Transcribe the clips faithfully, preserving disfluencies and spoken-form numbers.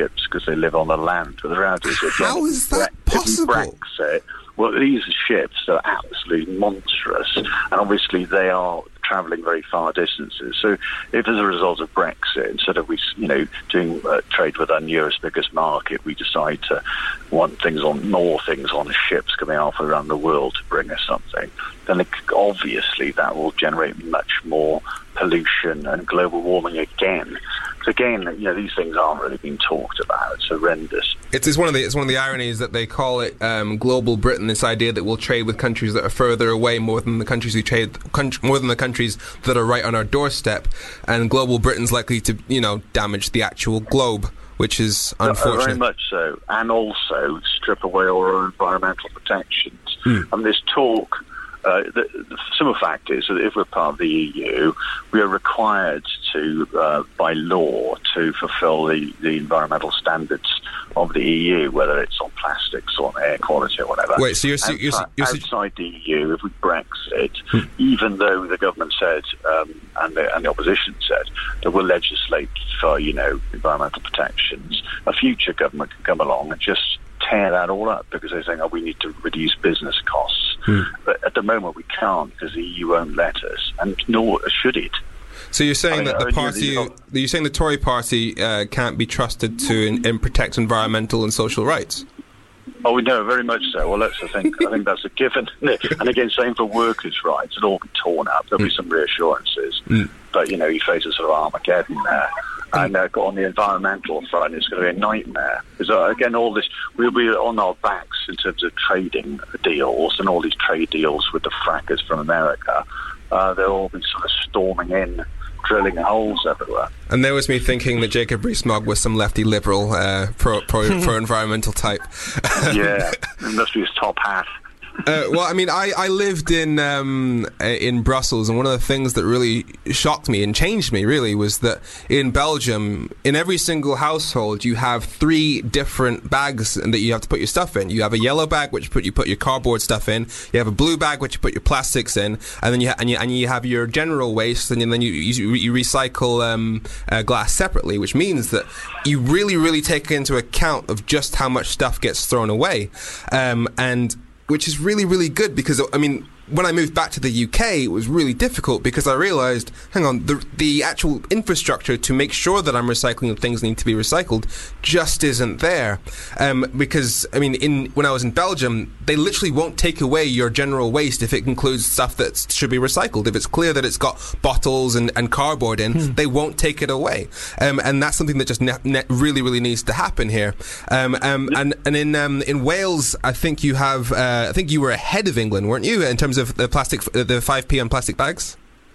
ships because they live on the land. But the reality is, again, how is that if possible? Brexit, well, these ships are absolutely monstrous, and obviously they are travelling very far distances. So if as a result of Brexit, instead of we, you know, doing uh, trade with our nearest, biggest market, we decide to want things on, more things on ships coming off around the world to bring us something, then it, obviously that will generate much more pollution and global warming again. So again, you know, these things aren't really being talked about. It's horrendous. It's, it's one of the it's one of the ironies that they call it um, global Britain. This idea that we'll trade with countries that are further away more than the countries we trade country, more than the countries that are right on our doorstep, and global Britain's likely to, you know, damage the actual globe, which is unfortunate. Very much so, and also strip away all our environmental protections. Mm. And this talk. Uh, the, the simple fact is that if we're part of the E U, we are required to, uh, by law, to fulfil the, the environmental standards of the E U, whether it's on plastics or on air quality or whatever. Wait, so you're, outside, you're, you're, you're outside the E U, if we Brexit, hmm. even though the government said um, and, the, and the opposition said that we'll legislate for, you know, environmental protections, a future government can come along and just tear that all up because they're saying, oh, we need to reduce business costs. Hmm. But at the moment we can't because the E U won't let us, and nor should it. So you're saying I mean, that the uh, party, you know, you're saying the Tory party uh, can't be trusted to in, in protect environmental and social rights? Oh, we know, very much so. Well, that's the thing. I think that's a given. And again, same for workers' rights. It'll all be torn up. There'll mm. be some reassurances. Mm. But, you know, you face a sort of Armageddon there. And uh, on the environmental front, it's going to be a nightmare. Because, uh, again, all this, we'll be on our backs in terms of trading deals and all these trade deals with the frackers from America. Uh, they'll all be sort of storming in, drilling holes everywhere. And there was me thinking that Jacob Rees-Mogg was some lefty liberal, uh, pro, pro, pro-environmental type. Yeah, it must be his top hat. Uh, well, I mean, I, I lived in um, in Brussels, and one of the things that really shocked me and changed me, really, was that in Belgium, in every single household, you have three different bags that you have to put your stuff in. You have a yellow bag, which put you put your cardboard stuff in. You have a blue bag, which you put your plastics in, and then you ha- and you and you have your general waste, and then you you, you recycle um, uh, glass separately, which means that you really, really take into account of just how much stuff gets thrown away, um, and. Which is really, really good because, I mean, when I moved back to the U K, it was really difficult because I realised, hang on, the the actual infrastructure to make sure that I'm recycling the things that need to be recycled just isn't there. Um, because, I mean, in when I was in Belgium, they literally won't take away your general waste if it includes stuff that should be recycled. If it's clear that it's got bottles and, and cardboard in, hmm. they won't take it away. Um, and that's something that just ne- ne- really, really needs to happen here. Um, um, and and in um, in Wales, I think you have, uh, I think you were ahead of England, weren't you, in terms of of the plastic, the five p on plastic bags?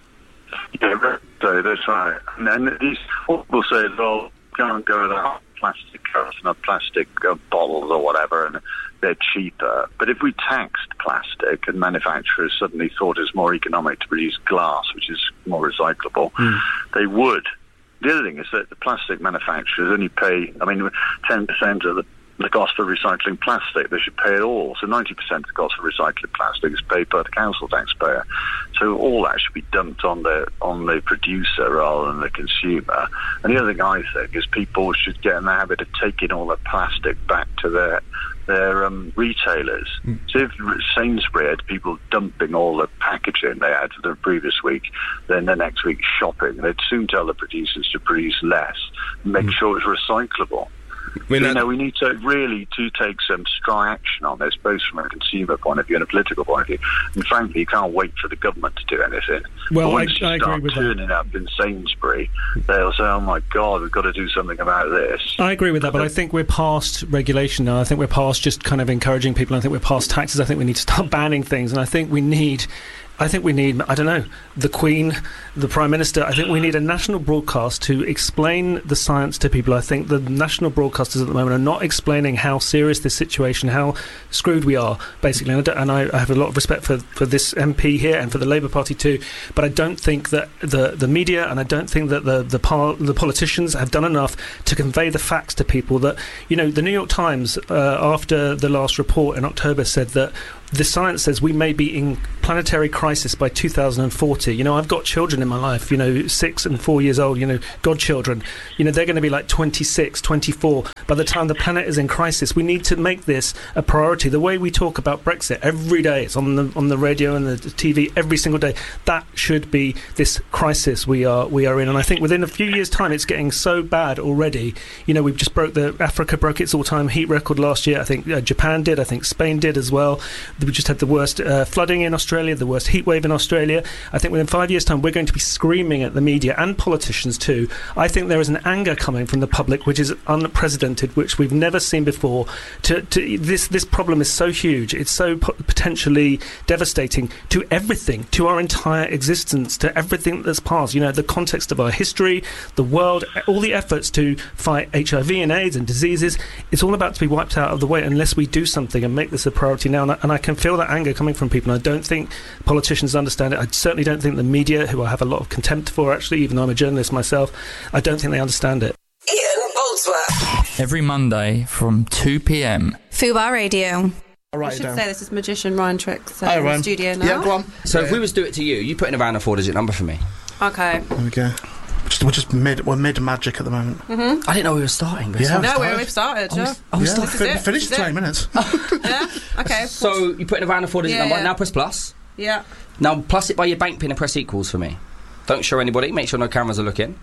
Yeah, so that's right. And, and these people say, well, can't go without plastic cups, not plastic uh, bottles or whatever, and they're cheaper. But if we taxed plastic and manufacturers suddenly thought it's more economic to produce glass, which is more recyclable, mm. they would. The other thing is that the plastic manufacturers only pay, I mean, ten percent of the the cost of recycling plastic. They should pay it all. So ninety percent of the cost of recycling plastic is paid by the council taxpayer. So all that should be dumped on the on the producer rather than the consumer. And the other thing I think is people should get in the habit of taking all the plastic back to their their um, retailers. Mm. So if Sainsbury had people dumping all the packaging they had for the previous week, then the next week shopping, they'd soon tell the producers to produce less and make mm. sure it's recyclable. I mean, you know, we need to really to take some strong action on this, both from a consumer point of view and a political point of view. And frankly, you can't wait for the government to do anything. Well, once I, you I start agree with turning that. up in Sainsbury, they'll say, "Oh my God, we've got to do something about this." I agree with that, but I think we're past regulation now. I think we're past just kind of encouraging people. I think we're past taxes. I think we need to start banning things, and I think we need. I think we need, I don't know, the Queen, the Prime Minister. I think we need a national broadcast to explain the science to people. I think the national broadcasters at the moment are not explaining how serious this situation, how screwed we are, basically. And I, don't, and I, I have a lot of respect for, for this M P here and for the Labour Party too. But I don't think that the, the media and I don't think that the the, par, the politicians have done enough to convey the facts to people. That, you know, the New York Times, uh, after the last report in October, said that the science says we may be in planetary crisis by two thousand forty. You know, I've got children in my life, you know, six and four years old, you know, godchildren. You know, they're going to be like twenty-six, twenty-four. By the time the planet is in crisis, we need to make this a priority. The way we talk about Brexit every day, it's on the on the radio and the T V every single day. That should be this crisis we are we are in. And I think within a few years' time, it's getting so bad already. You know, we've just broke the Africa broke its all-time heat record last year. I think uh, Japan did. I think Spain did as well. We just had the worst uh, flooding in Australia, the worst heat wave in Australia. I think within five years' time, we're going to be screaming at the media and politicians too. I think there is an anger coming from the public, which is unprecedented, which we've never seen before. To, to this this problem is so huge. It's so po- potentially devastating to everything, to our entire existence, to everything that's past. You know, the context of our history, the world, all the efforts to fight H I V and AIDS and diseases. It's all about to be wiped out of the way unless we do something and make this a priority now. And I, and I can feel that anger coming from people. And I don't think politicians understand it. I certainly don't think the media, who I have a lot of contempt for, actually, even though I'm a journalist myself, I don't think they understand it. Ian Boldsworth. Every Monday from two p.m. Fubar Radio. All right, I should down. say this is magician Ryan Tricks uh, Hi, in Ryan. the studio now. Yeah, go on. So yeah. if we was to do it to you, you put in around a four-digit number for me. Okay. There we go. We're just, we're just mid. We're mid magic at the moment. Mm-hmm. I didn't know we were starting. But Yeah. it's No, not. we're, we've started. Oh, Yeah. oh, we yeah. started. This is Fin- it. Finished This is twenty it. minutes. Yeah. Okay. So you put in around a four-digit Yeah, number. yeah. Now press plus. Yeah. Now plus it by your bank pin and press equals for me. Don't show anybody. Make sure no cameras are looking.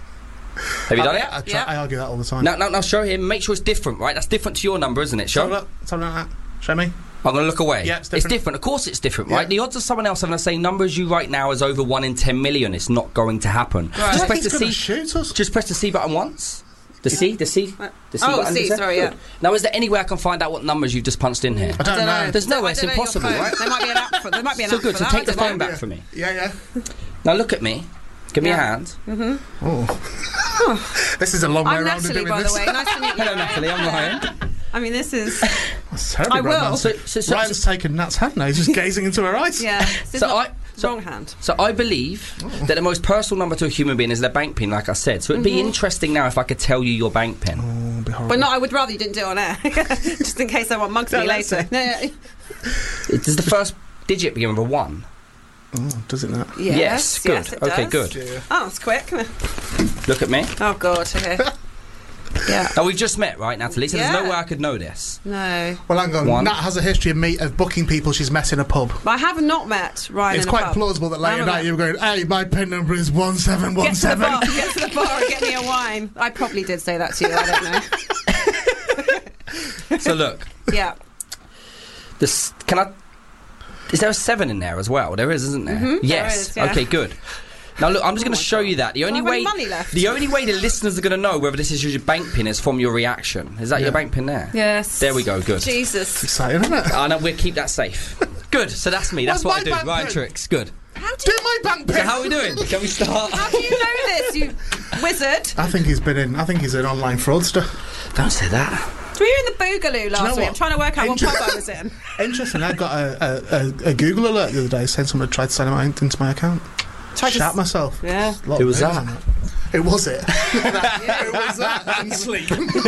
Have you done I, it? I, try, Yeah. I argue that all the time. Now, now, now show him. Make sure it's different, right? That's different to your number, isn't it? Show. Show look. Something like that. Show me. I'm going to look away. Yeah, it's different. Of course it's different, Yeah. right? The odds of someone else having the same number as you right now is over one in ten million. It's not going to happen. Right. Just Yeah, press he's the gonna C. shoot us. Just press the C button once. The C, the C, the C Oh, button. C, is there? sorry, yeah. Good. Now, is there any way I can find out what numbers you've just punched in here? I don't, know. There's no I way. It's don't know your impossible, phone. right? There might be an app for, there might be an So app good. for So that. take I the don't know. phone back from me. Yeah, yeah. Now look at me. Give me Yeah. a hand. Oh. This is a long way I'm around to Natalie, doing by this. the way. Nice to meet you. Hello, Natalie. I'm Ryan. I mean, this is... That's terribly I will. romantic. So, so, so, Ryan's taken Nat's hand now. He's just gazing into her eyes. Yeah. This is So not I- so- wrong hand. So I believe that the most personal number to a human being is their bank pin, like I said. So it'd be interesting now if I could tell you your bank pin. Oh, it'd be horrible. But no, I would rather you didn't do it on air. Just in case someone mugs No, me that's later. it. No, yeah. Does the first digit begin with a one? Oh, does it not? Yes, Yes, good. yes, it Okay, does. good. Yeah. Oh, it's quick. Look at me. Oh, God. Okay. Yeah. Now we've just met, right, Natalie? So there's Yeah. no way I could know this. No. Well, hang on. One. Nat has a history of me of booking people she's met in a pub. But I have not met Ryan It's in a quite pub. plausible that I later haven't night met- you were going, hey, my pin number is one seven one Get to the seven. bar, get to the bar and get me a wine. I probably did say that to you, I don't know. So look, Yeah. this can I? Is there a seven in there as well? There is, isn't there? Mhm, there yes. is, yeah. Okay, good. Now look, I'm just Oh going my to show God. you that. The Do I only have any way, money left? the only way the listeners are going to know whether this is your bank pin is from your reaction. Is that Yeah. your bank pin there? Yes. There we go. Good. Jesus. Exciting, isn't it? Oh, no, we'll keep that safe. Good. So that's me. That's Where's what I my do. bank Ryan pin? Tricks. Good. How do Do you, my bank pin. So how are we doing? Can we start? how do you know this, you wizard? I think he's been in. I think he's an online fraudster. Don't say that. Were you in the Boogaloo last know week? what? I'm trying to work out what Inter- pub I was in. Interesting. I got a, a, a, a Google alert the other day saying someone had tried to sign my, into my account. Tried to Shat s- myself. Yeah. A lot Who of was news that? on It was it. It was that and sleep.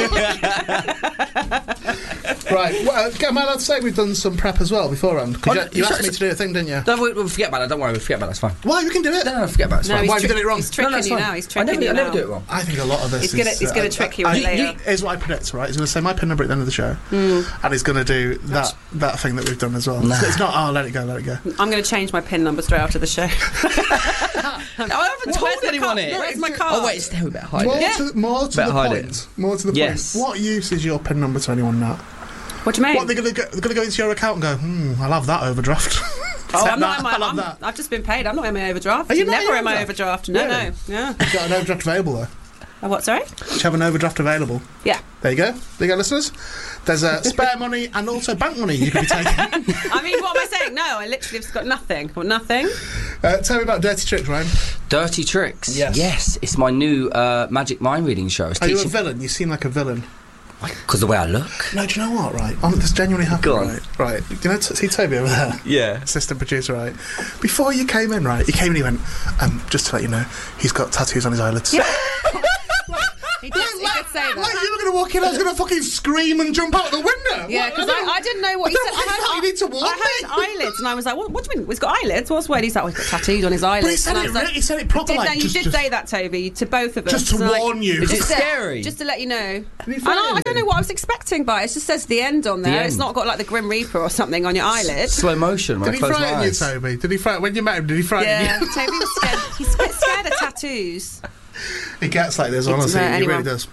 Right. Well, uh, am I allowed to say we've done some prep as well beforehand? 'Cause Oh, you, no, you you asked should- me to do a thing, didn't you? No, we'll, we'll forget about that. Don't worry. We'll forget about that. It's fine. Why? We can do it. No, no, forget about it. It's No, fine. he's Why have you tri- done it wrong? He's tricking No, no, it's you fine. now. He's I tricking never, you I never now. do it wrong. I think a lot of this He's is... gonna- he's gonna uh, trick you uh, with it later. Here's what I predict, right? He's going to say my pin number at the end of the show, and he's going to do that that thing that we've done as well. Nah. So it's not, oh, let it go, let it go. I'm going to change my PIN number straight after the show. I haven't told Where's my anyone card? it. Where's my Oh, card? Oh wait, it's there. We better hide More it. Yeah. to, more to Better the hide point. it. More to the Yes. point. What use is your pin number to anyone now? What do you mean? What, they're going to go, they're going to go into your account and go, hmm, I'll have that overdraft. Oh, I'm not That- in my. I love I'm, that. I've just been paid. I'm not in my overdraft. Are you not Never in in my overdraft? overdraft. No, Really? no. Yeah. You've got an overdraft available, though. Oh, what? Sorry. Do you have an overdraft available? Yeah. There you go. There you go, listeners. There's uh, spare money and also bank money you could be taking. I mean, what am I saying? No, I literally have got nothing. Got nothing. Uh, tell me about Dirty Tricks, Ryan. Dirty Tricks. Yes. Yes, it's my new uh, magic mind reading show. It's Are you a teaching villain? You seem like a villain. because the way I look. No, do you know what, right? Oh, this genuinely happened, Go on. right? Right. You know, t- see Toby over there? Yeah. Assistant producer, right? Before you came in, right, he came in and he went, um, just to let you know, he's got tattoos on his eyelids. He did, he did say that. Like you were going to walk in, I was going to fucking scream and jump out the window. Yeah, because I, I didn't know what he said. I heard, you need to warn I heard me. eyelids, and I was like, what, what do you mean? He's got eyelids? What's the word? He's like, oh, he's got tattoos on his eyelids. But he said and I it was like, re- he said it proper, did, like, no, you just- did just- say that, Toby, to both of us. Just to So, like, warn you. Is it just to- scary? Just to let you know. Be And I, I frightened. don't know what I was expecting, but it just says the end on there. The It's end. not got like the Grim Reaper or something on your eyelid. Slow motion. When Did I he close my frighten you, eyes. Toby? Did he frighten when you met him? Did he frighten Yeah, you? Toby was scared. He's a bit scared of tattoos. He gets like this, honestly. uh, He anyone. really does.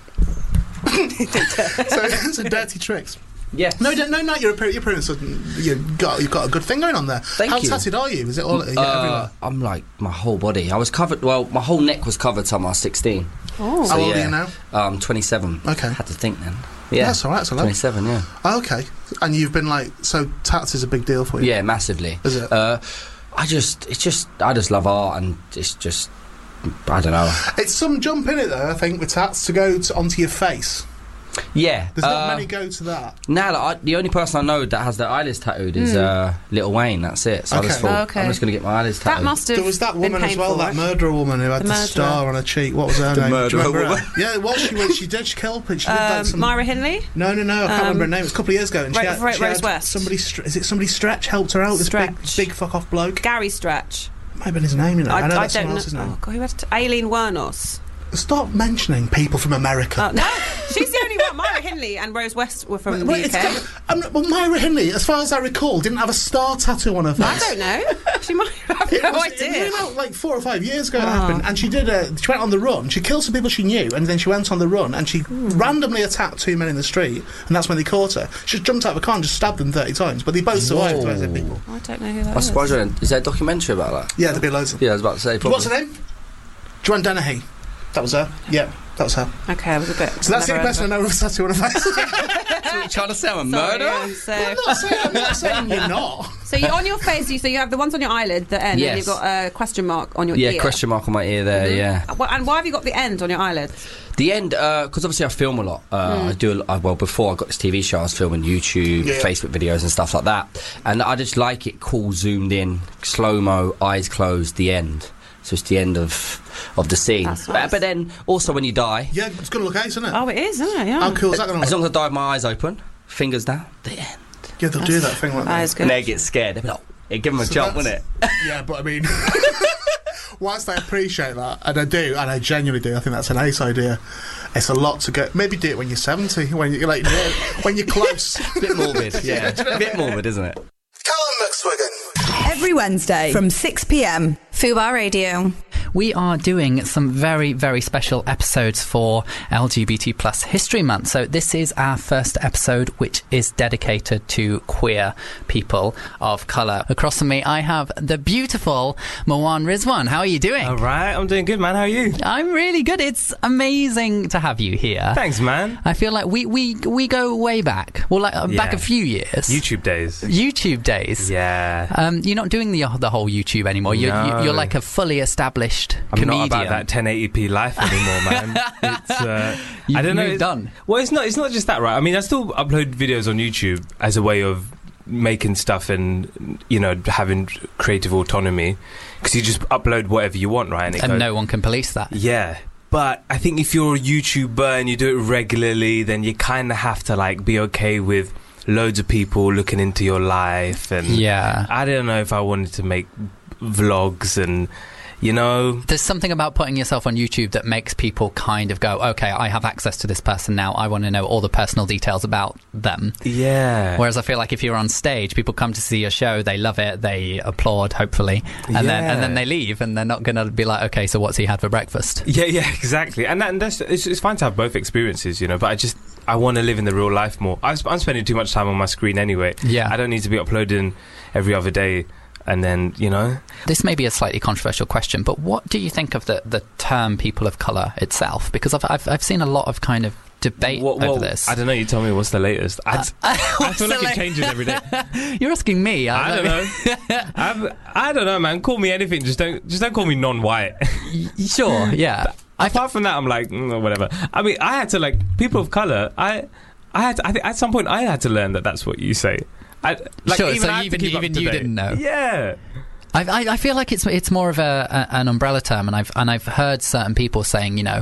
so, so dirty tricks. Yes. No, don't- no, no. Your appearance, your appearance, you've got, you've got a good thing going on there. Thank How you. tatted are you? Is it all? Are you Uh, everywhere? I'm like my whole body. I was covered. Well, my whole neck was covered till I was sixteen. Oh. How old yeah. are you now? Um, twenty-seven. Okay. Had to think then. Yeah, That's all right. That's a lot. twenty-seven. Yeah. Oh, okay. And you've been like, so tats is a big deal for you. Yeah, massively. Is it? Uh, I just, it's just, I just love art, and it's just, I don't know. It's some jump in it though. I think with tats to go to, onto your face. Yeah. There's not uh, many go to that. Now, like, I, the only person I know that has their eyelids tattooed is uh, Lil Wayne. That's it. So I just Okay. thought, Oh, okay. I'm just gonna get my eyelids tattooed. That must have There was that been woman as well, painful, that right? murderer woman who had The the, murderer. star on her cheek. What was her The name? Do you murderer remember woman. her? Yeah, well, she went. She did. She killed. She did like Um, some. Myra Hindley? No, no, no. I can't Um, remember her name. It was a couple of years ago. And Ro- she had, Ro- she Rose had West. Somebody. Stre- is it somebody Stretch helped her out? This big, Stretch. big fuck off bloke. Gary Stretch. Might have been his name. You know. I, know I that's don't someone know. else's name. Oh, God, who had to, Aileen Wernos. Stop mentioning people from America. Oh, no, she's the only one. Myra Hindley and Rose West were from Well, the U it's K. got- um, well, Myra Hindley, as far as I recall, didn't have a star tattoo on her face. I don't know. She might have It, no was, it idea. came out like four or five years ago. It Oh. happened, and she did. A, she went on the run. She killed some people she knew, and then she went on the run, and she Hmm. randomly attacked two men in the street, and that's when they caught her. She just jumped out of a car and just stabbed them thirty times, but they both survived. Whoa. Those people. I don't know who that I is. suppose you're in- is there a documentary about that? Yeah, there'd be loads of them. Yeah, I was about to say. Probably. What's her name? Joanne Dennehy. That was her. Yeah, that was her. Okay, I was a bit. So that's the only person I know with a tattoo on her face. You're trying to say I'm a Sorry, murderer? yeah, so, I'm not saying, I'm not saying you're not. so you on your face. You so you have the ones on your eyelid, the end, and Yes. you've got a question mark on your Yeah, ear. question mark on my ear there. Yeah. Uh, wh- And why have you got the end on your eyelid? The end, because obviously I film a lot. Uh, I do. A, uh, well, before I got this T V show, I was filming YouTube, Yeah. Facebook videos, and stuff like that. And I just like it cool, zoomed in, slow mo, eyes closed. The end. So it's the end of of the scene. That's But, nice. but then also when you die, Yeah, it's going to look ace, isn't it? Oh, it is, isn't it? Yeah. How cool is that going to as look? long as I die with my eyes open, fingers down, the end. Yeah, they'll do that thing like That that. is good. And they get scared. They'll be like, it'd give them a So jump, that's- wouldn't it? Yeah, but I mean, whilst I appreciate that, and I do, and I genuinely do, I think that's an ace idea. It's a lot to go. Maybe do it when you're seventy, when you're like, yeah, when you're close. Bit morbid, yeah. A bit morbid, isn't it? Callum McSwiggan. Every Wednesday from six p m. Fubar Radio. We are doing some very, very special episodes for L G B T plus History Month. So this is our first episode, which is dedicated to queer people of colour. Across from me, I have the beautiful Marwan Rizwan. How are you doing? All right, I'm doing good, man. How are you? I'm really good. It's amazing to have you here. Thanks, man. I feel like we, we, we go way back. Well, like uh, back Yeah. a few years. YouTube days. YouTube days. Yeah. Um, you're not doing the the whole YouTube anymore. You're, No. you're like a fully established I'm comedian. not about that ten eighty p life anymore, man. It's uh, You've I don't know. moved it's- on. Well, it's not. It's not just that, right? I mean, I still upload videos on YouTube as a way of making stuff and, you know, having creative autonomy, because you just upload whatever you want, right? it And goes- no one can police that. Yeah. But I think if you're a YouTuber and you do it regularly, then you kind of have to like be okay with loads of people looking into your life. And Yeah. I don't know if I wanted to make vlogs and, you know, There's something about putting yourself on YouTube that makes people kind of go, okay, I have access to this person now. I want to know all the personal details about them. yeah. Whereas I feel like if you're on stage, people come to see your show, they love it, they applaud, hopefully, and then Yeah. and then they leave, and they're not going to be like, okay, so what's he had for breakfast? Yeah, yeah, exactly. And, that, and that's it's, it's fine to have both experiences, you know. But I just I want to live in the real life more. I, I'm spending too much time on my screen anyway. Yeah. I don't need to be uploading every other day. And then, you know, This may be a slightly controversial question, but what do you think of the, the term people of colour itself? Because I've, I've I've seen a lot of kind of debate what, what, over this. I don't know. You tell me what's the latest. I, Uh, I what's feel the like la- it changes every day. You're asking me. I don't know. I'm, I don't know, man. Call me anything. Just don't. Just don't call me non-white. Sure, yeah. I Apart from that, I'm like mm, whatever. I mean, I had to like people of color. I, I had. To, I think at some point I had to learn that that's what you say. I, like, Sure, even so I have to even- keep up even to you date. didn't know. Yeah. I, I, I feel like it's it's more of a, a an umbrella term, and I've and I've heard certain people saying, you know,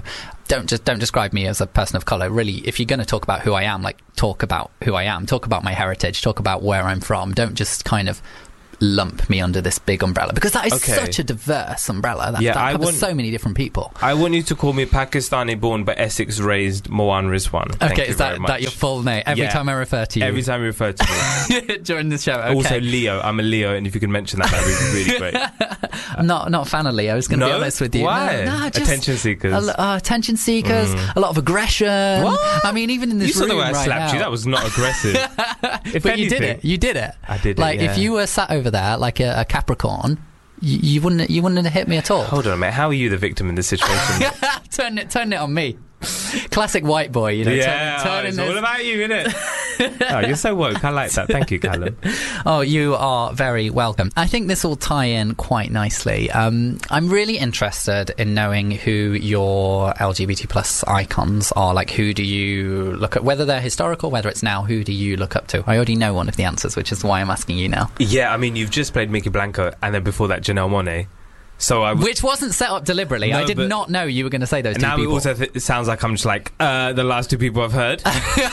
don't just don't describe me as a person of color. Really, if you're going to talk about who I am, like talk about who I am, talk about my heritage, talk about where I'm from. Don't just kind of lump me under this big umbrella, because that is Okay. such a diverse umbrella. That, Yeah, that I covers want- so many different people. I want you to call me Pakistani-born but Essex-raised Moan Rizwan. Thank Okay, you is that very much. that your full name? Every Yeah. time I refer to you, Every time you refer to me. during the show. Okay. Also, Leo. I'm a Leo, and if you can mention that, that'd be really great. I'm not not a fan of Leo. I was going to No? be honest with you. Why? No, no, just Attention seekers. A, lo- uh, attention seekers. Mm. A lot of aggression. What? I mean, even in this You saw room the way I right slapped now. you. That was not aggressive. If but you did anything- it. You did it. I did it, Like yeah. if you were sat over there like a, a Capricorn, you, you wouldn't you wouldn't have hit me at all. Hold on a minute. How are you the victim in this situation? turn it turn it on me. Classic white boy, you know. yeah, turn, turn it's in all this- about you, innit? Oh, you're so woke. I like that. Thank you, Callum. Oh, you are very welcome. I think this will tie in quite nicely. Um, I'm really interested in knowing who your L G B T plus icons are. Like, who do you look at? Whether they're historical, whether it's now, who do you look up to? I already know one of the answers, which is why I'm asking you now. Yeah, I mean, you've just played Mickey Blanco, and then before that, Janelle Monáe. So I. Which wasn't set up deliberately. No, I did but- not know you were going to say those two Now people. it also th- it sounds like I'm just like uh, the last two people I've heard.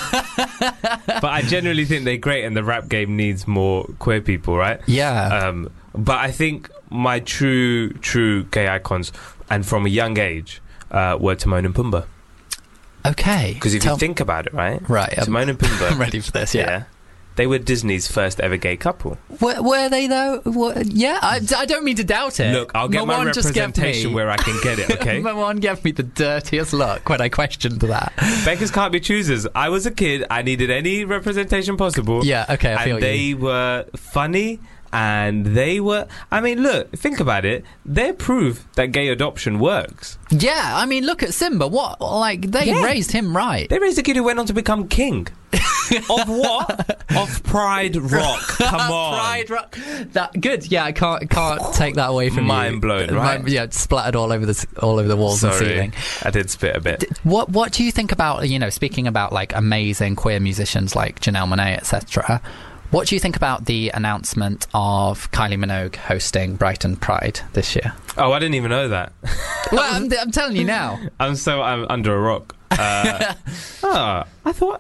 But I genuinely think they're great, and the rap game needs more queer people, right? Yeah. Um, but I think my true, true gay icons, and from a young age, uh, were Timon and Pumbaa. Okay. Because if Tell- you think about it, right? Right, um, Timon and Pumbaa. I'm ready for this, yeah. They were Disney's first ever gay couple. Were, were they though? Were, yeah, I, I don't mean to doubt it. Look, I'll get my Mawan just gave representation me- where I can get it, okay? Mawan gave me the dirtiest look when I questioned that. Beggars can't be choosers. I was a kid. I needed any representation possible. Yeah, okay, I feel And they you. were funny, and they were... I mean, look, think about it. They're proof that gay adoption works. Yeah, I mean, look at Simba. What, like, they Yeah. raised him right. They raised a kid who went on to become king. Of what? Of Pride Rock. Come on. Pride Rock. That good. Yeah, I can't can't take that away from Mind you. blown, Uh, right? mind- yeah, it's splattered all over the s- all over the walls and Sorry, ceiling. I did spit a bit. What What do you think about, you know, speaking about like amazing queer musicians like Janelle Monáe, et cetera? What do you think about the announcement of Kylie Minogue hosting Brighton Pride this year? Oh, I didn't even know that. Well, I'm, I'm telling you now. I'm so I'm under a rock. Uh, oh, I thought...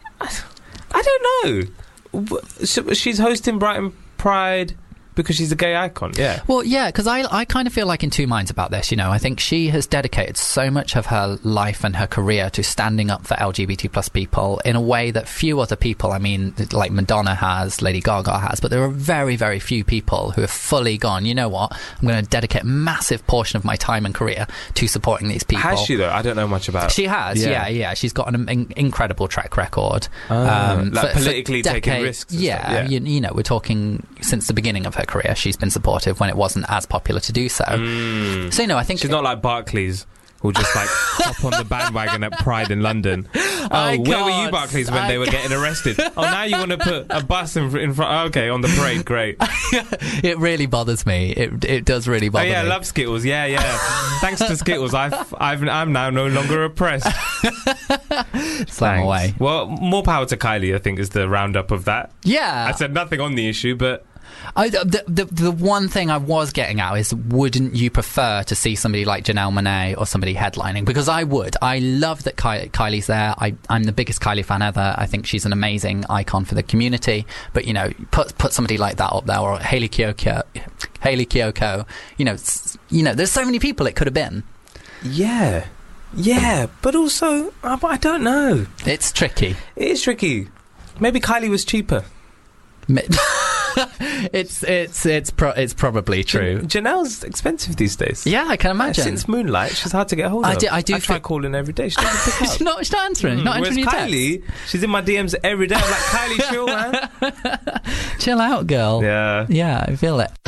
I don't know. W- so She's hosting Brighton Pride because she's a gay icon. Yeah. Well, yeah, because I, I kind of feel like in two minds about this, you know. I think she has dedicated so much of her life and her career to standing up for L G B T plus people in a way that few other people, I mean, like Madonna has, Lady Gaga has, but there are very, very few people who have fully gone, you know what, I'm going to dedicate a massive portion of my time and career to supporting these people. Has she, though? I don't know much about She has, yeah, Yeah. yeah. She's got an in- incredible track record. Ah, like politically taking decades. risks and Yeah, stuff, yeah. You, you know, we're talking since the beginning of her career. She's been supportive when it wasn't as popular to do so. Mm. So, you know, I think She's not like Barclays, who'll just like hop on the bandwagon at Pride in London. Oh, I where were you, can't. Barclays, when I they were getting arrested? Oh, now you want to put a bus in, fr- in front? Okay, on the parade, great. it really bothers me. It it does really Oh bother yeah, I me. love Skittles. Yeah, yeah. Thanks to Skittles, I've, I've, I'm now no longer oppressed. Slam Thanks. away. Well, more power to Kylie, I think, is the roundup of that. Yeah. I said nothing on the issue, but I, the, the the one thing I was getting at is, wouldn't you prefer to see somebody like Janelle Monáe or somebody headlining? Because I would. I love that Ky- Kylie's there. I, I'm the biggest Kylie fan ever. I think she's an amazing icon for the community. But, you know, put put somebody like that up there, or Hayley Kiyoko. Hayley Kiyoko. You know, s- you know, there's so many people it could have been. yeah. Yeah, but also, I, I don't know. It's tricky. It is tricky. Maybe Kylie was cheaper. it's it's it's pro- it's probably true. Jan- Janelle's expensive these days. Yeah, I can imagine. Since Moonlight, she's hard to get hold of. I do- I do I try think- calling every day. She doesn't pick up. she's not she's not answering. Mm, Not whereas answering your text. Kylie, she's in my D Ms every day. I'm like, Kylie, chill, man. Chill out, girl. Yeah. Yeah, I feel it.